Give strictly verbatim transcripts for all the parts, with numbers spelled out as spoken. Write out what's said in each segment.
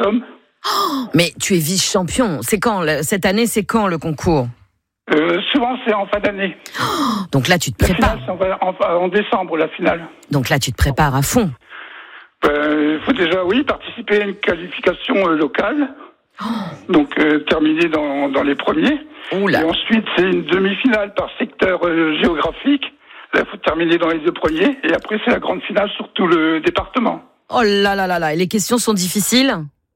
somme. Oh, mais tu es vice-champion. C'est quand le, cette année, c'est quand le concours? Euh, souvent, c'est en fin d'année. Oh, donc là, tu te la prépares. Finale, c'est en, en, en décembre, la finale. Donc là, tu te prépares à fond. Il euh, faut déjà, oui, participer à une qualification euh, locale. Oh. Donc, euh, terminer dans, dans les premiers. Oula. Et ensuite, c'est une demi-finale par secteur euh, géographique. Là, il faut terminer dans les deux premiers. Et après, c'est la grande finale sur tout le département. Oh là là là là. Et les questions sont difficiles?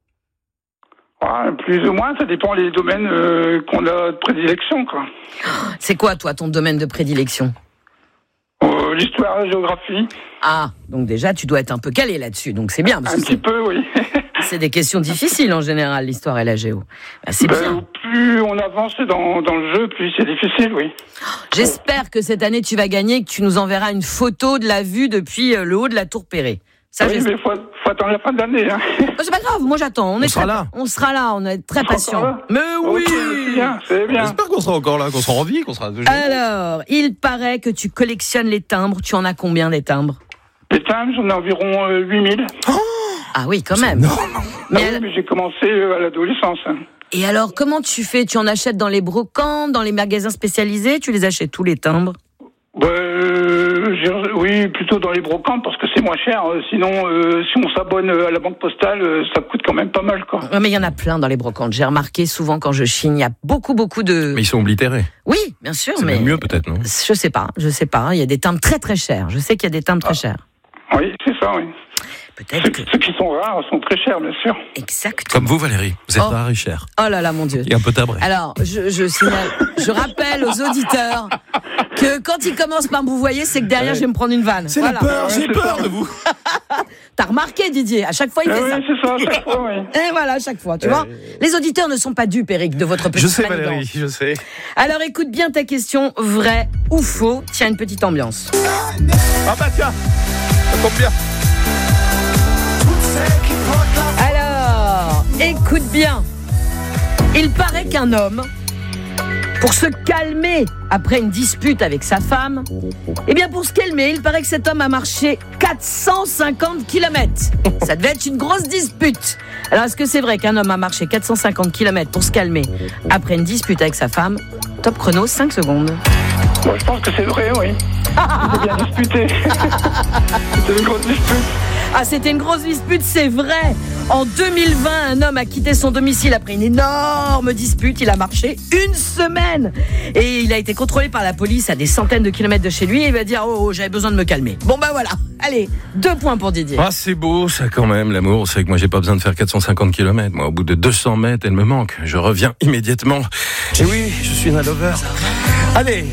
Ouais, plus ou moins, ça dépend des domaines euh, qu'on a de prédilection, quoi. C'est quoi, toi, ton domaine de prédilection? euh, L'histoire, la géographie. Ah, donc déjà, tu dois être un peu calé là-dessus, donc c'est bien. Parce un que petit c'est... peu, oui. C'est des questions difficiles, en général, l'histoire et la géo. Bah, c'est ben, bien. Plus on avance dans, dans le jeu, plus c'est difficile, oui. J'espère que cette année, tu vas gagner et que tu nous enverras une photo de la vue depuis le haut de la Tour Perret. Ça, oui, mais il faut, faut attendre la fin de l'année. Hein. Oh, c'est pas grave, moi j'attends. On, on est sera très, là. On sera là, on est très patient. Mais oui, okay, c'est bien, c'est bien. J'espère qu'on sera encore là, qu'on sera en vie, qu'on sera. Alors, il paraît que tu collectionnes les timbres. Tu en as combien des timbres? Les timbres, j'en ai environ euh, huit mille. Oh ah oui, quand même. Non. Mais, ah oui, mais j'ai commencé euh, à l'adolescence. Hein. Et alors, comment tu fais? Tu en achètes dans les brocantes, dans les magasins spécialisés? Tu les achètes tous les timbres? Bah, euh, oui, plutôt dans les brocantes parce que c'est moins cher. Sinon, euh, si on s'abonne à la banque postale, euh, ça coûte quand même pas mal, quoi. Ouais, mais il y en a plein dans les brocantes. J'ai remarqué souvent quand je chine, il y a beaucoup, beaucoup de. Mais ils sont oblitérés. Oui, bien sûr, c'est mais. C'est mieux peut-être, non? Je sais pas, je sais pas. Il y a des timbres très très chers. Je sais qu'il y a des timbres ah. très chers. Oui, c'est ça, oui. Peut-être ceux, que... ceux qui sont rares sont très chers, bien sûr. Exactement. Comme vous, Valérie. Vous êtes oh. rare et cher. Oh là là, mon Dieu. Et un peu tabré. Alors, je, je signale, je rappelle aux auditeurs que quand ils commencent par vous voyez, c'est que derrière, ouais. je vais me prendre une vanne. C'est voilà. la peur, j'ai peur de vous. T'as remarqué, Didier, à chaque fois, il ouais, fait oui, ça. c'est ça, à chaque fois, oui. Et voilà, à chaque fois, tu euh... vois. Les auditeurs ne sont pas dupes, Eric, de votre petite Je sais, manigance. Valérie, je sais. Alors, écoute bien ta question, vrai ou faux. Tiens, une petite ambiance. Ah bah tiens, ça tombe bien. Alors, écoute bien. Il paraît qu'un homme, pour se calmer après une dispute avec sa femme, eh bien pour se calmer, il paraît que cet homme a marché quatre cent cinquante kilomètres. Ça devait être une grosse dispute. Alors est-ce que c'est vrai qu'un homme a marché quatre cent cinquante kilomètres pour se calmer après une dispute avec sa femme? Top chrono, cinq secondes. Bon, je pense que c'est vrai, oui. C'était bien disputé. C'était une grosse dispute. Ah, c'était une grosse dispute, c'est vrai. En deux mille vingt, un homme a quitté son domicile après une énorme dispute. Il a marché une semaine. Et il a été contrôlé par la police à des centaines de kilomètres de chez lui. Et il va dire, oh, oh, j'avais besoin de me calmer. Bon, bah voilà. Allez, deux points pour Didier. Ah, c'est beau, ça, quand même, l'amour. C'est que moi, j'ai pas besoin de faire quatre cent cinquante kilomètres. Moi, au bout de deux cents mètres, elle me manque. Je reviens immédiatement. Et oui, je suis un lover. Allez.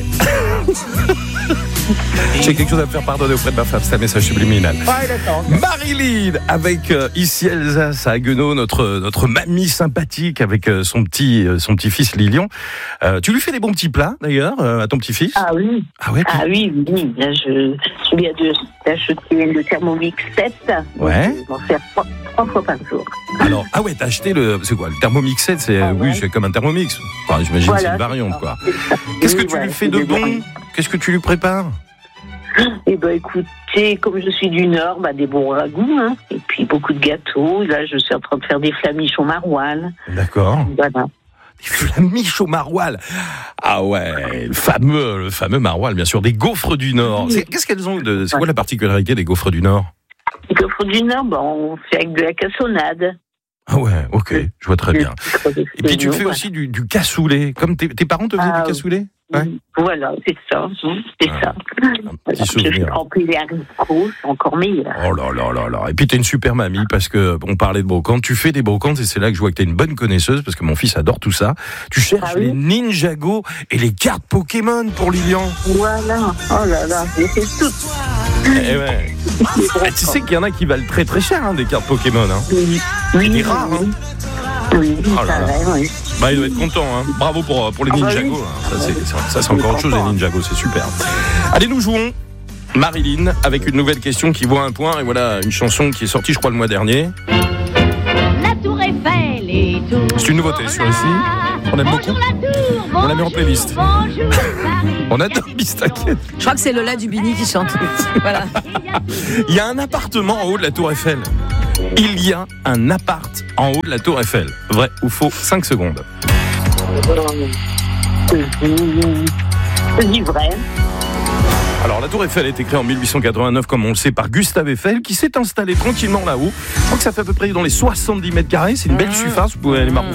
J'ai quelque chose à me faire pardonner auprès de ma femme, c'est un message subliminal. Ouais, d'accord. Marilyn, avec euh, ici Alsace à Haguenau, notre notre mamie sympathique avec euh, son petit euh, son petit-fils Lilian. Euh, tu lui fais des bons petits plats d'ailleurs euh, à ton petit-fils? Ah oui. Ah ouais. Puis... Ah oui, oui. Là, je je lui ai acheté le Thermomix sept. Ouais. Je vais en faire trois, trois fois par jour. Alors ah ouais, t'as acheté le c'est quoi le Thermomix sept? C'est ah, oui, ouais. c'est comme un Thermomix. Enfin, j'imagine voilà, c'est une variante quoi. Qu'est-ce que oui, tu ouais, lui fais de bon? Qu'est-ce que tu lui prépares? Eh ben, écoutez, comme je suis du Nord, bah, des bons ragoûts, hein, et puis beaucoup de gâteaux. Là, je suis en train de faire des flamiches au maroilles. D'accord. Voilà. Des flamiches au maroilles. Ah ouais, le fameux, le fameux maroilles, bien sûr. Des gaufres du Nord. C'est, qu'est-ce qu'elles ont de, c'est quoi la particularité des gaufres du Nord? Les gaufres du Nord, bah, on fait avec de la cassonade. Ah ouais, ok, je vois très bien. Et puis tu fais aussi du, du cassoulet. Comme tes, tes parents te faisaient ah, du cassoulet? Ouais. Voilà, c'est ça, c'est ah, ça. Un petit souvenir. En plus, les haricots, c'est encore meilleur. Oh là là là là. Et puis t'es une super mamie parce que on parlait de brocantes. Tu fais des brocantes et c'est là que je vois que t'es une bonne connaisseuse parce que mon fils adore tout ça. Tu cherches ah, oui. les Ninjago et les cartes Pokémon pour Lilian. Voilà. Oh là là, j'ai fait tout. Eh ouais. Ah, tu sais qu'il y en a qui valent très très cher hein, des cartes Pokémon. Hein. Oui. Oui. C'est rare. Hein. Oui, oh là là. Oui. Bah, il doit être content. Hein. Bravo pour, pour les Ninjago. Hein. Ça, c'est, ça, c'est encore autre chose, les Ninjago. C'est super. Allez, nous jouons Marilyn avec une nouvelle question qui vaut un point. Et voilà, une chanson qui est sortie, je crois, le mois dernier. La Tour Eiffel est tout. C'est une nouveauté sur ici. On aime beaucoup. On la met en playlist. On adore Bistaquette. Je crois que c'est Lola Dubini qui chante. Voilà. Il y a un appartement en haut de la Tour Eiffel. Il y a un appart en haut de la tour Eiffel. Vrai ou faux? cinq secondes. Je dis vrai. Alors, la tour Eiffel a été créée en mille huit cent quatre-vingt-neuf, comme on le sait, par Gustave Eiffel, qui s'est installé tranquillement là-haut. Je crois que ça fait à peu près dans les soixante-dix mètres carrés. C'est une belle surface. Vous pouvez aller marrer.